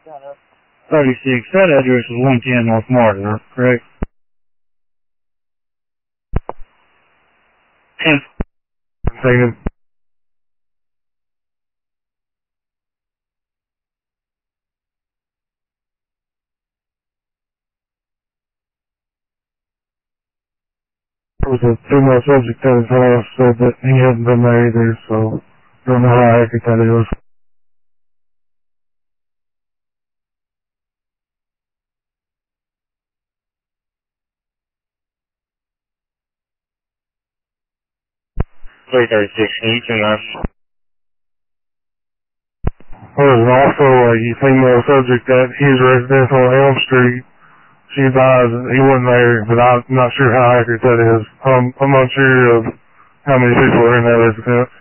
36. That address is 110 North Martin, correct? 10. Second. There was a female subject at his house, said that he hadn't been there either, so don't know how accurate that is. There was also a female subject at his residence on Elm Street. She advised that he wasn't there, but I'm not sure how accurate that is. I'm not sure of how many people are in that residence.